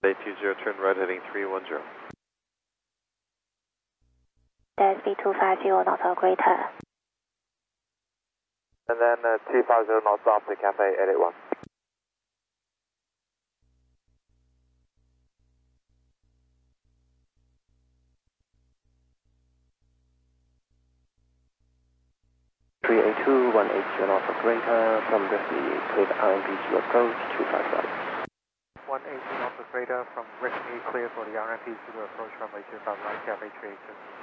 A20, turn right heading 310. SB 250 knots or greater. And then 250 knots after Cafe 881. (382) 180 knots or greater from Ripley, clear the RMP to approach 255. 180 knots or greater from Ripley, clear for the RMP to approach runway 255, Cafe 382.